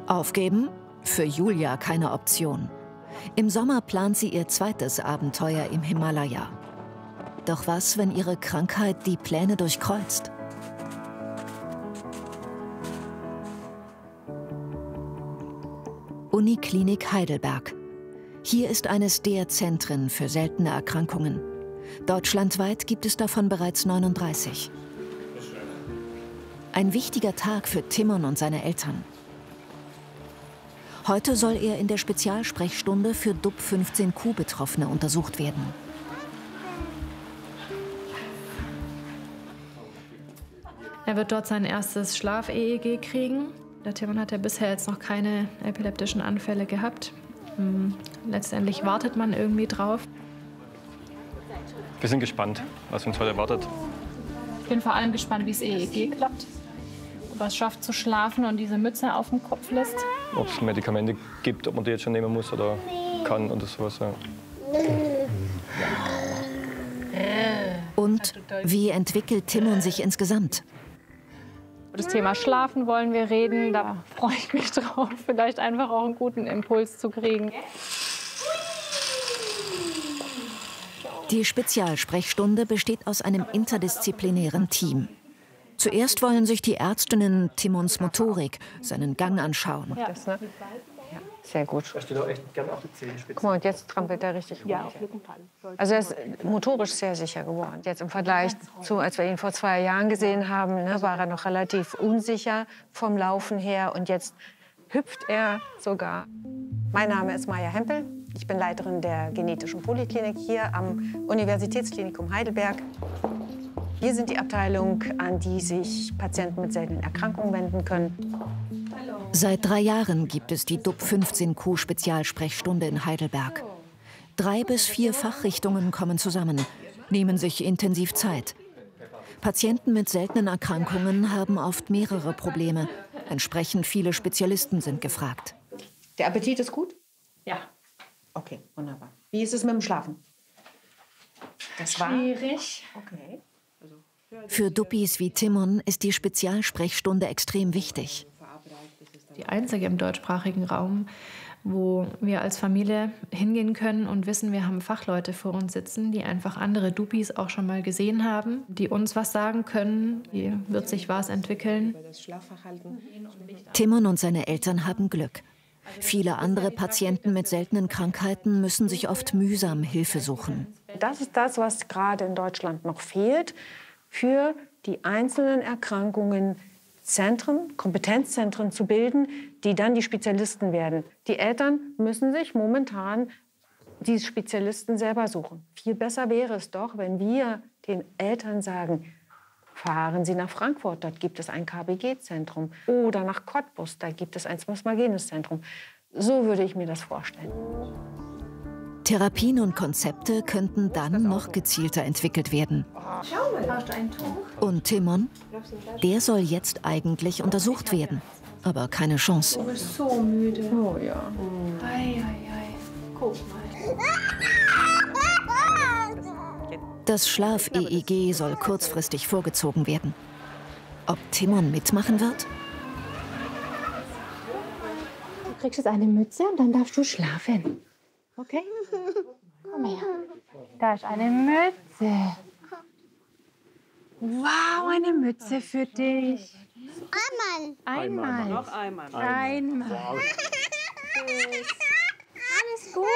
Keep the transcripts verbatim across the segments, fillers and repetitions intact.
Aufgeben? Für Julia keine Option. Im Sommer plant sie ihr zweites Abenteuer im Himalaya. Doch was, wenn ihre Krankheit die Pläne durchkreuzt? Uniklinik Heidelberg. Hier ist eines der Zentren für seltene Erkrankungen. Deutschlandweit gibt es davon bereits neununddreißig. Ein wichtiger Tag für Timon und seine Eltern. Heute soll er in der Spezialsprechstunde für D U P fünfzehn Q Betroffene untersucht werden. Er wird dort sein erstes Schlaf-E E G kriegen. Der Timon hat ja bisher jetzt noch keine epileptischen Anfälle gehabt. Letztendlich wartet man irgendwie drauf. Wir sind gespannt, was uns heute erwartet. Ich bin vor allem gespannt, wie es E E G klappt. Ob er es schafft zu schlafen und diese Mütze auf dem Kopf lässt. Ob es Medikamente gibt, ob man die jetzt schon nehmen muss oder kann oder sowas. Ja. Und wie entwickelt Timon sich insgesamt? Das Thema Schlafen wollen wir reden. Da freue ich mich drauf, vielleicht einfach auch einen guten Impuls zu kriegen. Die Spezialsprechstunde besteht aus einem interdisziplinären Team. Zuerst wollen sich die Ärztinnen Timons Motorik, seinen Gang anschauen. Ja. Das, ne? Ja, sehr gut. Guck mal, und jetzt trampelt er richtig rum. Ja, auf jeden Fall. Also er ist motorisch sehr sicher geworden. Jetzt im Vergleich zu, als wir ihn vor zwei Jahren gesehen haben, ne, war er noch relativ unsicher vom Laufen her. Und jetzt hüpft er sogar. Mein Name ist Maja Hempel. Ich bin Leiterin der genetischen Poliklinik hier am Universitätsklinikum Heidelberg. Wir sind die Abteilung, an die sich Patienten mit seltenen Erkrankungen wenden können. Seit drei Jahren gibt es die D U P fünfzehn Q Spezialsprechstunde in Heidelberg. Drei bis vier Fachrichtungen kommen zusammen, nehmen sich intensiv Zeit. Patienten mit seltenen Erkrankungen haben oft mehrere Probleme. Entsprechend viele Spezialisten sind gefragt. Der Appetit ist gut? Ja. Okay, wunderbar. Wie ist es mit dem Schlafen? Das war schwierig. Okay. Für Duppis wie Timon ist die Spezialsprechstunde extrem wichtig. Die einzige im deutschsprachigen Raum, wo wir als Familie hingehen können und wissen, wir haben Fachleute vor uns sitzen, die einfach andere Duppis auch schon mal gesehen haben, die uns was sagen können, wie wird sich was entwickeln. Timon und seine Eltern haben Glück. Viele andere Patienten mit seltenen Krankheiten müssen sich oft mühsam Hilfe suchen. Das ist das, was gerade in Deutschland noch fehlt. Für die einzelnen Erkrankungen Zentren, Kompetenzzentren zu bilden, die dann die Spezialisten werden. Die Eltern müssen sich momentan die Spezialisten selber suchen. Viel besser wäre es doch, wenn wir den Eltern sagen, fahren Sie nach Frankfurt, dort gibt es ein K B G-Zentrum. Oder nach Cottbus, da gibt es ein Spasmagenes-Zentrum. So würde ich mir das vorstellen. Therapien und Konzepte könnten dann noch gezielter entwickelt werden. Schau mal, brauchst du ein Tuch? Und Timon? Der soll jetzt eigentlich untersucht werden. Aber keine Chance. Du bist so müde. Oh ja. Ei, ei, ei. Guck mal. Das Schlaf-E E G soll kurzfristig vorgezogen werden. Ob Timon mitmachen wird? Du kriegst jetzt eine Mütze und dann darfst du schlafen. Okay? Komm her. Da ist eine Mütze. Wow, eine Mütze für dich. Einmal. Einmal. Noch einmal. Einmal. Alles gut.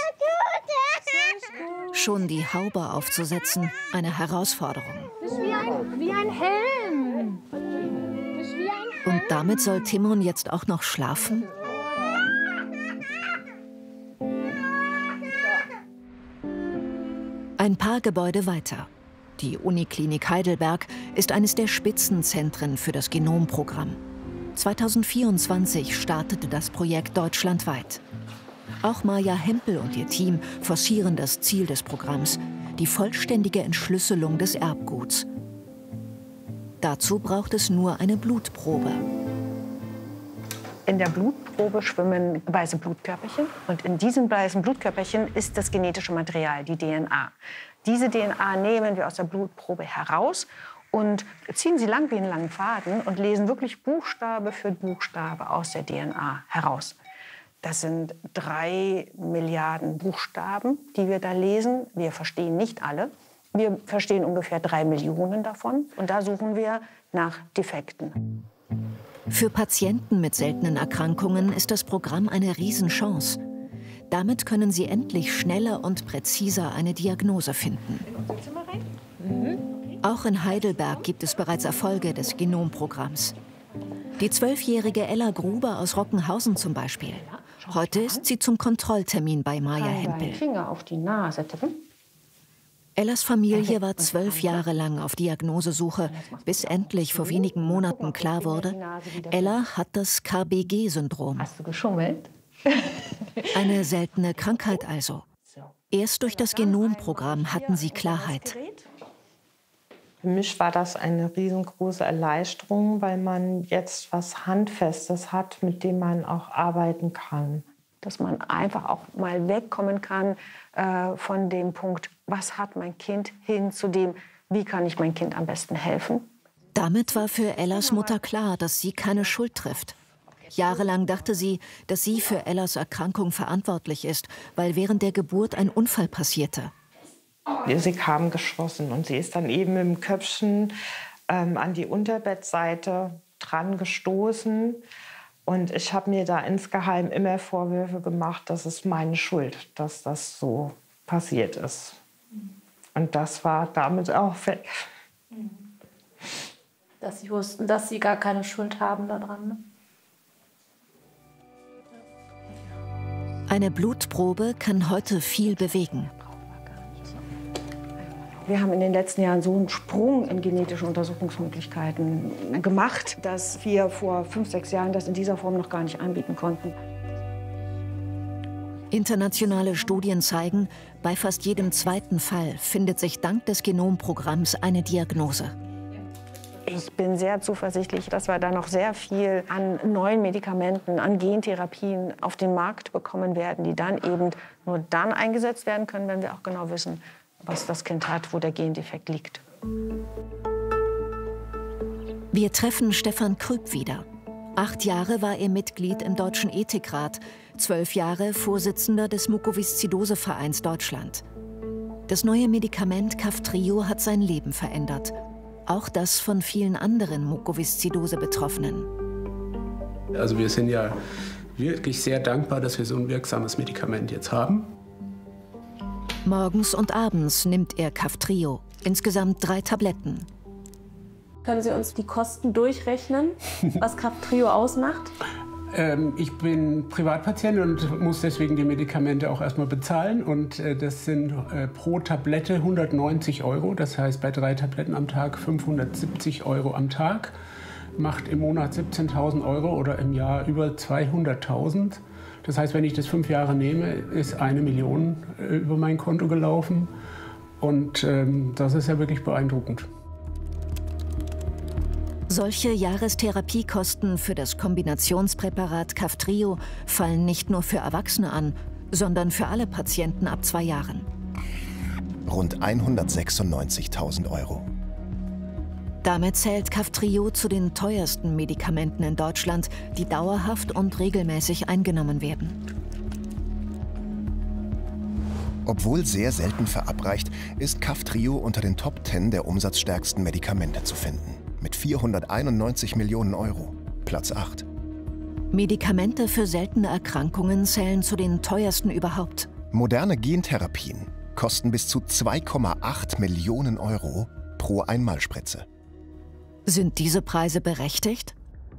Schon die Haube aufzusetzen, eine Herausforderung. Das ist wie ein, wie ein Helm. Das ist wie ein Helm. Und damit soll Timon jetzt auch noch schlafen? Ein paar Gebäude weiter. Die Uniklinik Heidelberg ist eines der Spitzenzentren für das Genomprogramm. zweitausendvierundzwanzig startete das Projekt deutschlandweit. Auch Maja Hempel und ihr Team forcieren das Ziel des Programms, die vollständige Entschlüsselung des Erbguts. Dazu braucht es nur eine Blutprobe. In der Blutprobe schwimmen weiße Blutkörperchen. Und in diesen weißen Blutkörperchen ist das genetische Material, die D N A. Diese D N A nehmen wir aus der Blutprobe heraus und ziehen sie lang wie einen langen Faden und lesen wirklich Buchstabe für Buchstabe aus der D N A heraus. Das sind drei Milliarden Buchstaben, die wir da lesen. Wir verstehen nicht alle. Wir verstehen ungefähr drei Millionen davon. Und da suchen wir nach Defekten. Für Patienten mit seltenen Erkrankungen ist das Programm eine Riesenchance. Damit können sie endlich schneller und präziser eine Diagnose finden. Auch in Heidelberg gibt es bereits Erfolge des Genomprogramms. Die zwölfjährige Ella Gruber aus Rockenhausen zum Beispiel. Heute ist sie zum Kontrolltermin bei Maja Hempel. Finger auf die Nase tippen. Ellas Familie war zwölf Jahre lang auf Diagnosesuche, bis endlich vor wenigen Monaten klar wurde, Ella hat das K B G-Syndrom. Hast du geschummelt? Eine seltene Krankheit also. Erst durch das Genomprogramm hatten sie Klarheit. Für mich war das eine riesengroße Erleichterung, weil man jetzt was Handfestes hat, mit dem man auch arbeiten kann. Dass man einfach auch mal wegkommen kann äh, von dem Punkt, was hat mein Kind, hin zu dem, wie kann ich mein Kind am besten helfen. Damit war für Ellas Mutter klar, dass sie keine Schuld trifft. Jahrelang dachte sie, dass sie für Ellas Erkrankung verantwortlich ist, weil während der Geburt ein Unfall passierte. Sie kam geschossen und sie ist dann eben im Köpfchen ähm, an die Unterbettseite dran gestoßen. Und ich habe mir da insgeheim immer Vorwürfe gemacht, das ist meine Schuld, dass das so passiert ist. Und das war damit auch weg. Dass sie wussten, dass sie gar keine Schuld haben daran. Ne? Eine Blutprobe kann heute viel bewegen. Wir haben in den letzten Jahren so einen Sprung in genetischen Untersuchungsmöglichkeiten gemacht, dass wir vor fünf, sechs Jahren das in dieser Form noch gar nicht anbieten konnten. Internationale Studien zeigen, bei fast jedem zweiten Fall findet sich dank des Genomprogramms eine Diagnose. Ich bin sehr zuversichtlich, dass wir da noch sehr viel an neuen Medikamenten, an Gentherapien auf den Markt bekommen werden, die dann eben nur dann eingesetzt werden können, wenn wir auch genau wissen, was das Kind hat, wo der Gendefekt liegt. Wir treffen Stefan Krüpp wieder. Acht Jahre war er Mitglied im Deutschen Ethikrat, zwölf Jahre Vorsitzender des Mukoviszidose-Vereins Deutschland. Das neue Medikament Kaftrio hat sein Leben verändert. Auch das von vielen anderen Mukoviszidose-Betroffenen. Also wir sind ja wirklich sehr dankbar, dass wir so ein wirksames Medikament jetzt haben. Morgens und abends nimmt er Kaftrio, insgesamt drei Tabletten. Können Sie uns die Kosten durchrechnen, was Kaftrio ausmacht? Ähm, ich bin Privatpatient und muss deswegen die Medikamente auch erstmal bezahlen. Und äh, das sind äh, pro Tablette hundertneunzig Euro. Das heißt bei drei Tabletten am Tag fünfhundertsiebzig Euro am Tag. Macht im Monat siebzehntausend Euro oder im Jahr über zweihunderttausend. Das heißt, wenn ich das fünf Jahre nehme, ist eine Million äh, über mein Konto gelaufen. Und ähm, das ist ja wirklich beeindruckend. Solche Jahrestherapiekosten für das Kombinationspräparat Kaftrio fallen nicht nur für Erwachsene an, sondern für alle Patienten ab zwei Jahren. Rund hundertsechsundneunzigtausend Euro. Damit zählt Kaftrio zu den teuersten Medikamenten in Deutschland, die dauerhaft und regelmäßig eingenommen werden. Obwohl sehr selten verabreicht, ist Kaftrio unter den Top zehn der umsatzstärksten Medikamente zu finden. Mit vierhunderteinundneunzig Millionen Euro. Platz acht. Medikamente für seltene Erkrankungen zählen zu den teuersten überhaupt. Moderne Gentherapien kosten bis zu zwei Komma acht Millionen Euro pro Einmalspritze. Sind diese Preise berechtigt?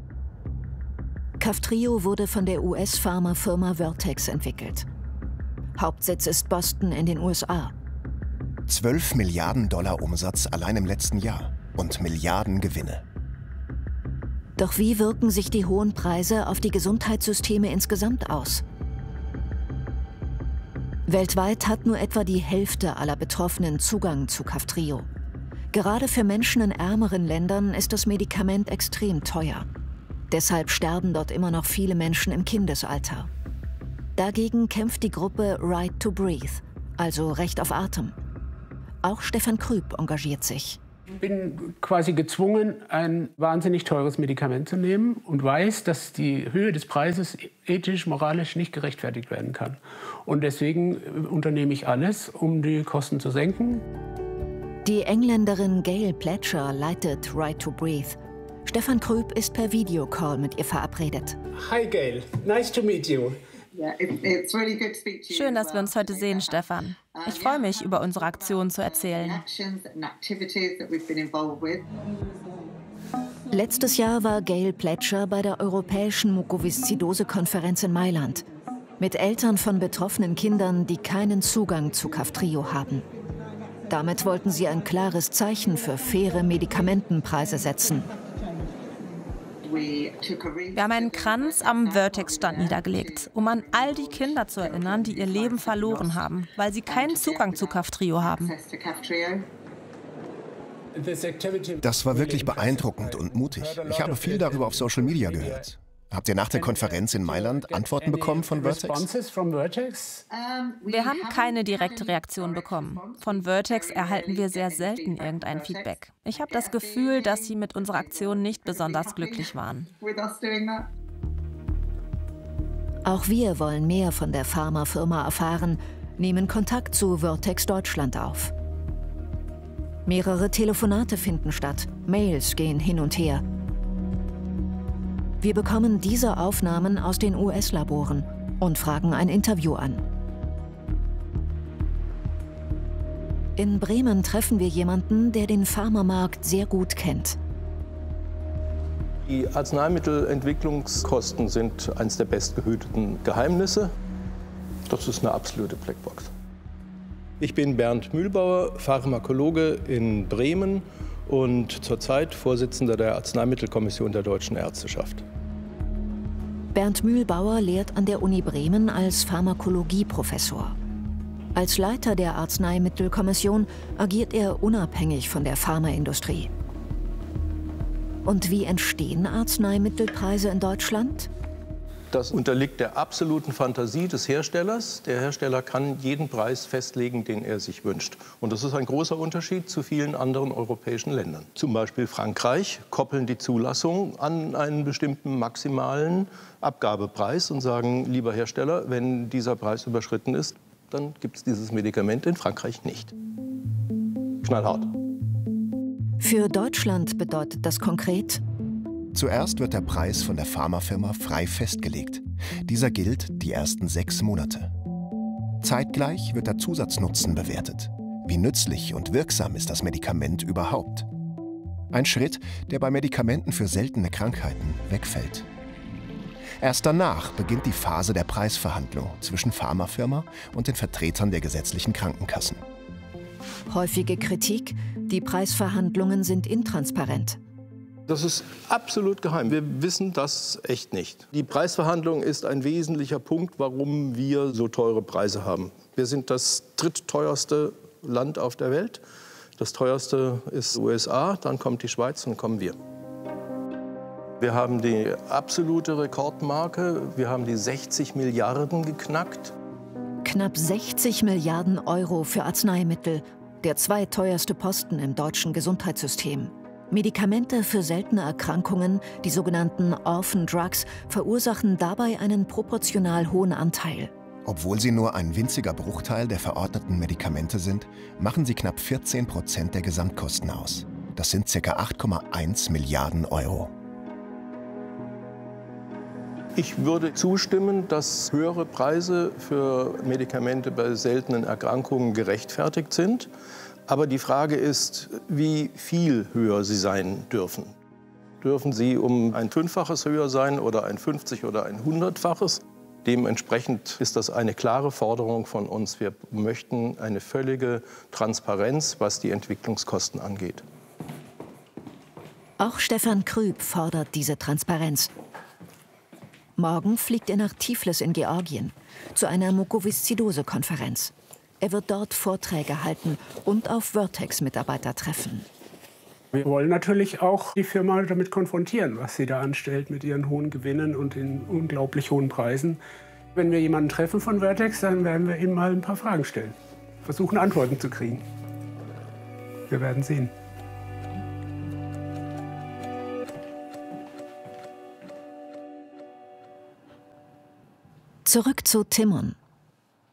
Kaftrio wurde von der U S-Pharmafirma Vertex entwickelt. Hauptsitz ist Boston in den U S A. zwölf Milliarden Dollar Umsatz allein im letzten Jahr und Milliarden Gewinne. Doch wie wirken sich die hohen Preise auf die Gesundheitssysteme insgesamt aus? Weltweit hat nur etwa die Hälfte aller Betroffenen Zugang zu Kaftrio. Gerade für Menschen in ärmeren Ländern ist das Medikament extrem teuer. Deshalb sterben dort immer noch viele Menschen im Kindesalter. Dagegen kämpft die Gruppe Right to Breathe, also Recht auf Atem. Auch Stefan Krüpp engagiert sich. Ich bin quasi gezwungen, ein wahnsinnig teures Medikament zu nehmen und weiß, dass die Höhe des Preises ethisch, moralisch nicht gerechtfertigt werden kann. Und deswegen unternehme ich alles, um die Kosten zu senken. Die Engländerin Gail Pletcher leitet Right to Breathe. Stefan Krüb ist per Videocall mit ihr verabredet. Hi Gail, nice to meet you. Schön, dass wir uns heute sehen, Stefan. Ich freue mich, über unsere Aktion zu erzählen. Letztes Jahr war Gail Pletcher bei der Europäischen Mukoviszidose-Konferenz in Mailand. Mit Eltern von betroffenen Kindern, die keinen Zugang zu Kaftrio haben. Damit wollten sie ein klares Zeichen für faire Medikamentenpreise setzen. Wir haben einen Kranz am Vertex-Stand niedergelegt, um an all die Kinder zu erinnern, die ihr Leben verloren haben, weil sie keinen Zugang zu Kaftrio haben. Das war wirklich beeindruckend und mutig. Ich habe viel darüber auf Social Media gehört. Habt ihr nach der Konferenz in Mailand Antworten bekommen von Vertex? Wir haben keine direkte Reaktion bekommen. Von Vertex erhalten wir sehr selten irgendein Feedback. Ich habe das Gefühl, dass sie mit unserer Aktion nicht besonders glücklich waren. Auch wir wollen mehr von der Pharmafirma erfahren, nehmen Kontakt zu Vertex Deutschland auf. Mehrere Telefonate finden statt, Mails gehen hin und her. Wir bekommen diese Aufnahmen aus den U S-Laboren und fragen ein Interview an. In Bremen treffen wir jemanden, der den Pharmamarkt sehr gut kennt. Die Arzneimittelentwicklungskosten sind eines der bestgehüteten Geheimnisse. Das ist eine absolute Blackbox. Ich bin Bernd Mühlbauer, Pharmakologe in Bremen und zurzeit Vorsitzender der Arzneimittelkommission der Deutschen Ärzteschaft. Bernd Mühlbauer lehrt an der Uni Bremen als Pharmakologieprofessor. Als Leiter der Arzneimittelkommission agiert er unabhängig von der Pharmaindustrie. Und wie entstehen Arzneimittelpreise in Deutschland? Das unterliegt der absoluten Fantasie des Herstellers. Der Hersteller kann jeden Preis festlegen, den er sich wünscht. Und das ist ein großer Unterschied zu vielen anderen europäischen Ländern. Zum Beispiel Frankreich koppeln die Zulassung an einen bestimmten maximalen Abgabepreis und sagen, lieber Hersteller, wenn dieser Preis überschritten ist, dann gibt es dieses Medikament in Frankreich nicht. Knallhart. Für Deutschland bedeutet das konkret: Zuerst wird der Preis von der Pharmafirma frei festgelegt. Dieser gilt die ersten sechs Monate. Zeitgleich wird der Zusatznutzen bewertet. Wie nützlich und wirksam ist das Medikament überhaupt? Ein Schritt, der bei Medikamenten für seltene Krankheiten wegfällt. Erst danach beginnt die Phase der Preisverhandlung zwischen Pharmafirma und den Vertretern der gesetzlichen Krankenkassen. Häufige Kritik: Die Preisverhandlungen sind intransparent. Das ist absolut geheim. Wir wissen das echt nicht. Die Preisverhandlung ist ein wesentlicher Punkt, warum wir so teure Preise haben. Wir sind das drittteuerste Land auf der Welt. Das teuerste ist U S A, dann kommt die Schweiz und dann kommen wir. Wir haben die absolute Rekordmarke. Wir haben die sechzig Milliarden geknackt. Knapp sechzig Milliarden Euro für Arzneimittel, der zweiteuerste Posten im deutschen Gesundheitssystem. Medikamente für seltene Erkrankungen, die sogenannten Orphan Drugs, verursachen dabei einen proportional hohen Anteil. Obwohl sie nur ein winziger Bruchteil der verordneten Medikamente sind, machen sie knapp vierzehn Prozent der Gesamtkosten aus. Das sind ca. acht Komma eins Milliarden Euro. Ich würde zustimmen, dass höhere Preise für Medikamente bei seltenen Erkrankungen gerechtfertigt sind. Aber die Frage ist, wie viel höher sie sein dürfen. Dürfen sie um ein Fünffaches höher sein oder ein fünfzig- oder ein Hundertfaches? Dementsprechend ist das eine klare Forderung von uns. Wir möchten eine völlige Transparenz, was die Entwicklungskosten angeht. Auch Stefan Krüb fordert diese Transparenz. Morgen fliegt er nach Tiflis in Georgien zu einer Mukoviszidose-Konferenz. Er wird dort Vorträge halten und auf Vertex-Mitarbeiter treffen. Wir wollen natürlich auch die Firma damit konfrontieren, was sie da anstellt mit ihren hohen Gewinnen und den unglaublich hohen Preisen. Wenn wir jemanden treffen von Vertex, dann werden wir ihm mal ein paar Fragen stellen. Versuchen, Antworten zu kriegen. Wir werden sehen. Zurück zu Timon.